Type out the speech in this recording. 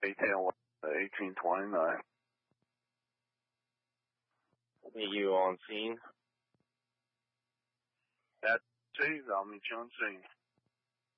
ATL 1829. Are you on scene? At C's, I'll meet you on scene.